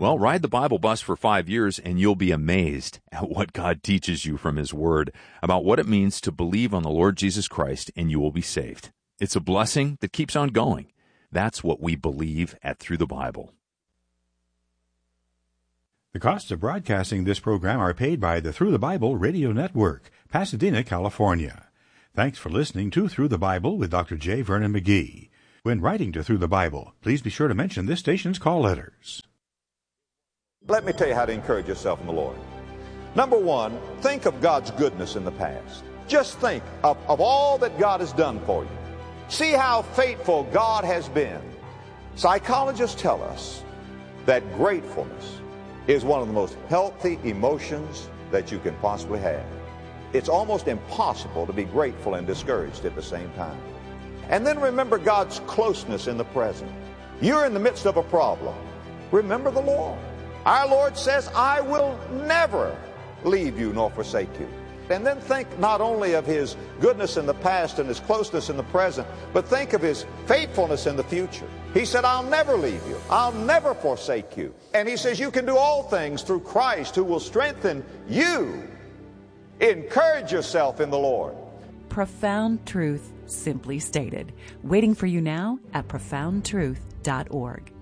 Well, ride the Bible bus for 5 years and you'll be amazed at what God teaches you from His Word about what it means to believe on the Lord Jesus Christ and you will be saved. It's a blessing that keeps on going. That's what we believe at Through the Bible. The costs of broadcasting this program are paid by the Through the Bible Radio Network, Pasadena, California. Thanks for listening to Through the Bible with Dr. J. Vernon McGee. When writing to Through the Bible, please be sure to mention this station's call letters. Let me tell you how to encourage yourself in the Lord. Number one, think of God's goodness in the past. Just think of all that God has done for you. See how faithful God has been. Psychologists tell us that gratefulness is one of the most healthy emotions that you can possibly have. It's almost impossible to be grateful and discouraged at the same time. And then remember God's closeness in the present. You're in the midst of a problem. Remember the Lord. Our Lord says, I will never leave you nor forsake you. And then think not only of His goodness in the past and His closeness in the present, but think of His faithfulness in the future. He said, I'll never leave you. I'll never forsake you. And He says, you can do all things through Christ who will strengthen you. Encourage yourself in the Lord. Profound truth, simply stated. Waiting for you now at profoundtruth.org.